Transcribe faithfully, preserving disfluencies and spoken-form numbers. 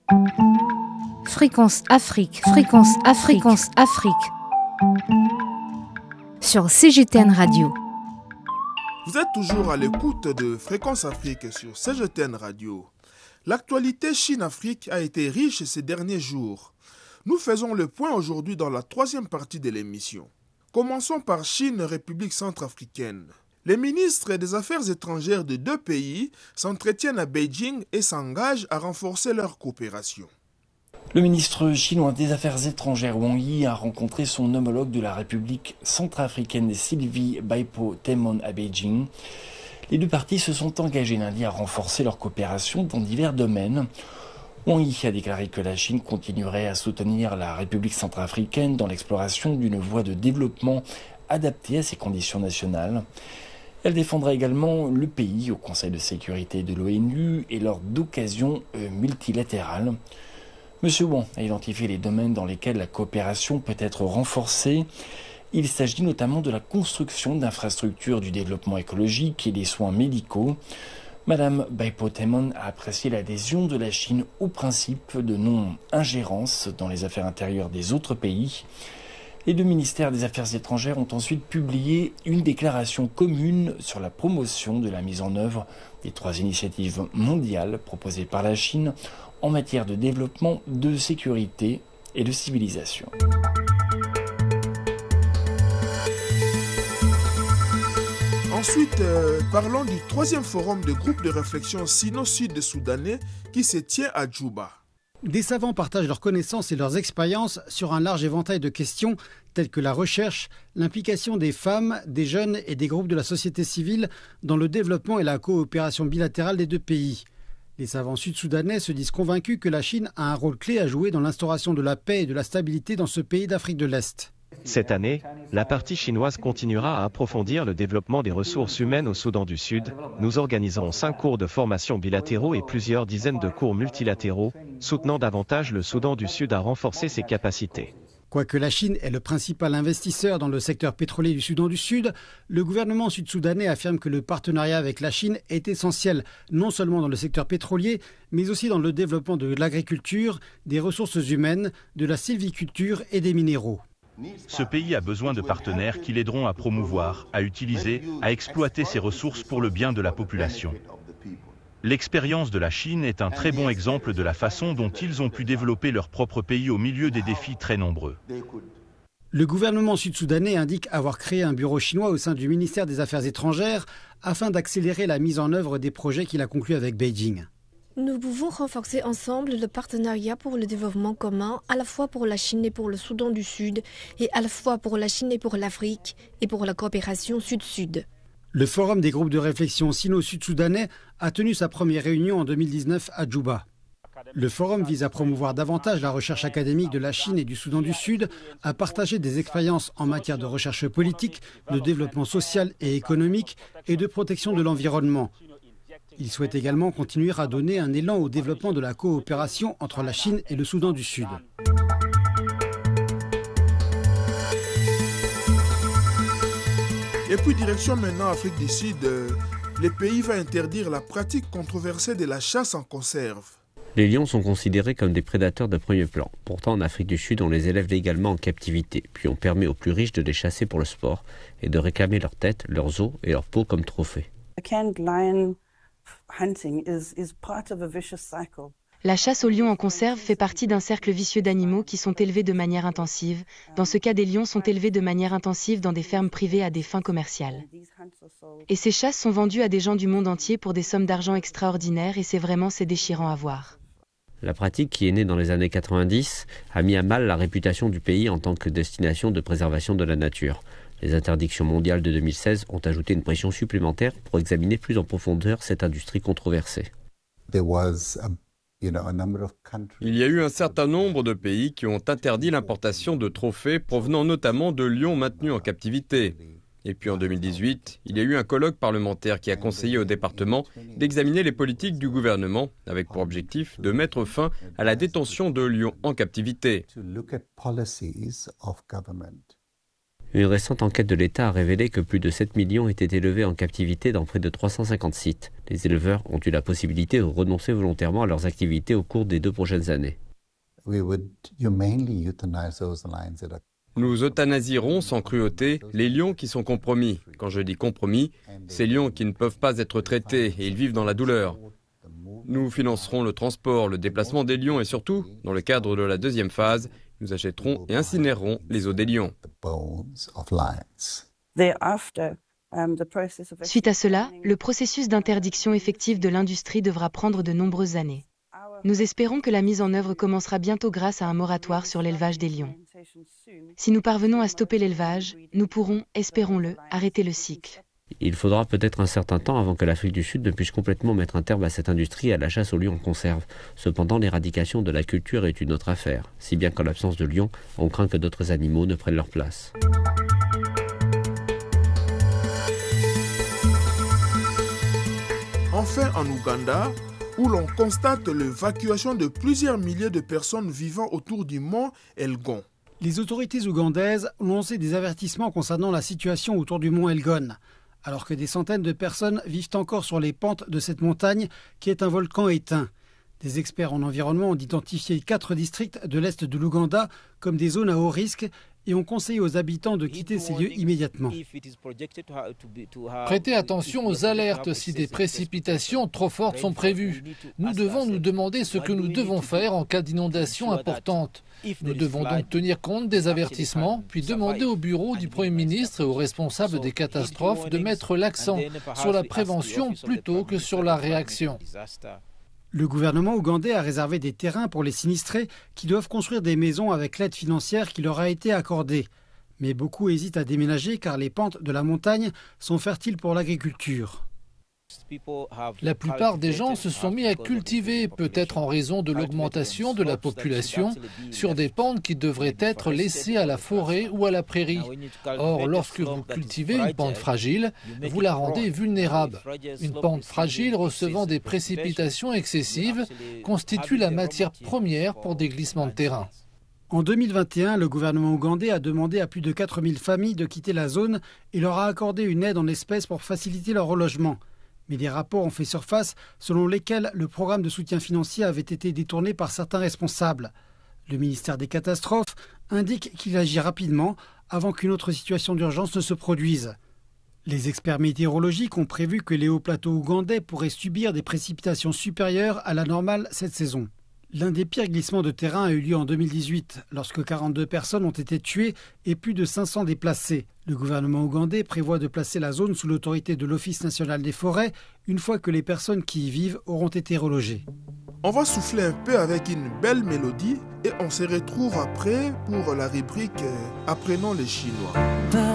Fréquence Afrique, Fréquence Afrique, Fréquence Afrique. Sur C G T N Radio. Vous êtes toujours à l'écoute de Fréquence Afrique sur C G T N Radio. L'actualité Chine-Afrique a été riche ces derniers jours. Nous faisons le point aujourd'hui dans la troisième partie de l'émission. Commençons par Chine-République centrafricaine. Les ministres des Affaires étrangères de deux pays s'entretiennent à Beijing et s'engagent à renforcer leur coopération. Le ministre chinois des Affaires étrangères Wang Yi a rencontré son homologue de la République centrafricaine Sylvie Baipo Temon à Beijing. Les deux parties se sont engagées lundi à renforcer leur coopération dans divers domaines. Wang Yi a déclaré que la Chine continuerait à soutenir la République centrafricaine dans l'exploration d'une voie de développement adaptée à ses conditions nationales. Elle défendra également le pays au Conseil de sécurité de l'ONU et lors d'occasions multilatérales. Monsieur Wang a identifié les domaines dans lesquels la coopération peut être renforcée. Il s'agit notamment de la construction d'infrastructures du développement écologique et des soins médicaux. Madame Baipo Temon a apprécié l'adhésion de la Chine au principe de non-ingérence dans les affaires intérieures des autres pays. Les deux ministères des Affaires étrangères ont ensuite publié une déclaration commune sur la promotion de la mise en œuvre des trois initiatives mondiales proposées par la Chine en matière de développement, de sécurité et de civilisation. Ensuite, euh, parlons du troisième forum de groupe de réflexion sino-sud-soudanais qui se tient à Djouba. Des savants partagent leurs connaissances et leurs expériences sur un large éventail de questions telles que la recherche, l'implication des femmes, des jeunes et des groupes de la société civile dans le développement et la coopération bilatérale des deux pays. Les savants sud-soudanais se disent convaincus que la Chine a un rôle clé à jouer dans l'instauration de la paix et de la stabilité dans ce pays d'Afrique de l'Est. Cette année, la partie chinoise continuera à approfondir le développement des ressources humaines au Soudan du Sud. Nous organiserons cinq cours de formation bilatéraux et plusieurs dizaines de cours multilatéraux, soutenant davantage le Soudan du Sud à renforcer ses capacités. Quoique la Chine est le principal investisseur dans le secteur pétrolier du Soudan du Sud, le gouvernement sud-soudanais affirme que le partenariat avec la Chine est essentiel, non seulement dans le secteur pétrolier, mais aussi dans le développement de l'agriculture, des ressources humaines, de la sylviculture et des minéraux. Ce pays a besoin de partenaires qui l'aideront à promouvoir, à utiliser, à exploiter ses ressources pour le bien de la population. L'expérience de la Chine est un très bon exemple de la façon dont ils ont pu développer leur propre pays au milieu des défis très nombreux. Le gouvernement sud-soudanais indique avoir créé un bureau chinois au sein du ministère des Affaires étrangères afin d'accélérer la mise en œuvre des projets qu'il a conclus avec Beijing. Nous pouvons renforcer ensemble le partenariat pour le développement commun, à la fois pour la Chine et pour le Soudan du Sud, et à la fois pour la Chine et pour l'Afrique, et pour la coopération sud-sud. Le Forum des groupes de réflexion sino-sud-soudanais a tenu sa première réunion en deux mille dix-neuf à Djouba. Le forum vise à promouvoir davantage la recherche académique de la Chine et du Soudan du Sud, à partager des expériences en matière de recherche politique, de développement social et économique et de protection de l'environnement. Il souhaite également continuer à donner un élan au développement de la coopération entre la Chine et le Soudan du Sud. Et puis direction maintenant Afrique du Sud, euh, le pays va interdire la pratique controversée de la chasse en conserve. Les lions sont considérés comme des prédateurs de premier plan. Pourtant, en Afrique du Sud, on les élève légalement en captivité, puis on permet aux plus riches de les chasser pour le sport et de réclamer leur tête, leurs os et leur peau comme trophées. La chasse aux lions en conserve fait partie d'un cercle vicieux d'animaux qui sont élevés de manière intensive. Dans ce cas, des lions sont élevés de manière intensive dans des fermes privées à des fins commerciales. Et ces chasses sont vendues à des gens du monde entier pour des sommes d'argent extraordinaires et c'est vraiment c'est déchirant à voir. La pratique, qui est née dans les années quatre-vingt-dix, a mis à mal la réputation du pays en tant que destination de préservation de la nature. Les interdictions mondiales de deux mille seize ont ajouté une pression supplémentaire pour examiner plus en profondeur cette industrie controversée. Il y a eu un certain nombre de pays qui ont interdit l'importation de trophées provenant notamment de lions maintenus en captivité. Et puis en deux mille dix-huit, il y a eu un colloque parlementaire qui a conseillé au département d'examiner les politiques du gouvernement avec pour objectif de mettre fin à la détention de lions en captivité. Une récente enquête de l'État a révélé que plus de sept millions étaient élevés en captivité dans près de trois cent cinquante sites. Les éleveurs ont eu la possibilité de renoncer volontairement à leurs activités au cours des deux prochaines années. Nous euthanasierons sans cruauté les lions qui sont compromis. Quand je dis compromis, ces lions qui ne peuvent pas être traités et ils vivent dans la douleur. Nous financerons le transport, le déplacement des lions et surtout, dans le cadre de la deuxième phase, nous achèterons et incinérerons les os des lions. Suite à cela, le processus d'interdiction effective de l'industrie devra prendre de nombreuses années. Nous espérons que la mise en œuvre commencera bientôt grâce à un moratoire sur l'élevage des lions. Si nous parvenons à stopper l'élevage, nous pourrons, espérons-le, arrêter le cycle. Il faudra peut-être un certain temps avant que l'Afrique du Sud ne puisse complètement mettre un terme à cette industrie et à la chasse aux lions en conserve. Cependant, l'éradication de la culture est une autre affaire, si bien qu'en l'absence de lions, on craint que d'autres animaux ne prennent leur place. Enfin, en Ouganda, où l'on constate l'évacuation de plusieurs milliers de personnes vivant autour du mont Elgon. Les autorités ougandaises ont lancé des avertissements concernant la situation autour du mont Elgon, alors que des centaines de personnes vivent encore sur les pentes de cette montagne qui est un volcan éteint. Des experts en environnement ont identifié quatre districts de l'est de l'Ouganda comme des zones à haut risque et ont conseillé aux habitants de quitter ces lieux immédiatement. Prêtez attention aux alertes si des précipitations trop fortes sont prévues. Nous devons nous demander ce que nous devons faire en cas d'inondation importante. Nous devons donc tenir compte des avertissements, puis demander au bureau du Premier ministre et aux responsables des catastrophes de mettre l'accent sur la prévention plutôt que sur la réaction. Le gouvernement ougandais a réservé des terrains pour les sinistrés qui doivent construire des maisons avec l'aide financière qui leur a été accordée. Mais beaucoup hésitent à déménager car les pentes de la montagne sont fertiles pour l'agriculture. La plupart des gens se sont mis à cultiver, peut-être en raison de l'augmentation de la population, sur des pentes qui devraient être laissées à la forêt ou à la prairie. Or, lorsque vous cultivez une pente fragile, vous la rendez vulnérable. Une pente fragile recevant des précipitations excessives constitue la matière première pour des glissements de terrain. En deux mille vingt et un, le gouvernement ougandais a demandé à plus de quatre mille familles de quitter la zone et leur a accordé une aide en espèces pour faciliter leur relogement. Mais des rapports ont fait surface selon lesquels le programme de soutien financier avait été détourné par certains responsables. Le ministère des Catastrophes indique qu'il agit rapidement avant qu'une autre situation d'urgence ne se produise. Les experts météorologiques ont prévu que les hauts plateaux ougandais pourraient subir des précipitations supérieures à la normale cette saison. L'un des pires glissements de terrain a eu lieu en deux mille dix-huit, lorsque quarante-deux personnes ont été tuées et plus de cinq cents déplacées. Le gouvernement ougandais prévoit de placer la zone sous l'autorité de l'Office national des forêts une fois que les personnes qui y vivent auront été relogées. On va souffler un peu avec une belle mélodie et on se retrouve après pour la rubrique Apprenons les Chinois.